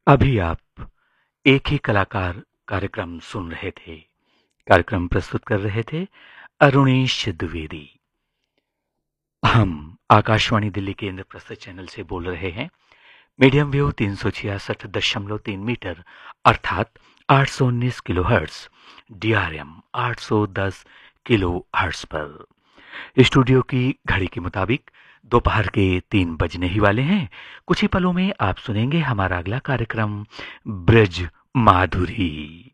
अभी आप एक ही कलाकार कार्यक्रम सुन रहे थे। कार्यक्रम प्रस्तुत कर रहे थे अरुणेश द्विवेदी। हम आकाशवाणी दिल्ली के इंद्रप्रस्थ चैनल से बोल रहे हैं। मीडियम वेव 366.3 मीटर अर्थात 819 किलोहर्ट्ज, डीआरएम 810 किलो हर्ट्ज पर। स्टूडियो की घड़ी के मुताबिक दोपहर के 3 बजने ही वाले हैं। कुछ ही पलों में आप सुनेंगे हमारा अगला कार्यक्रम ब्रज माधुरी।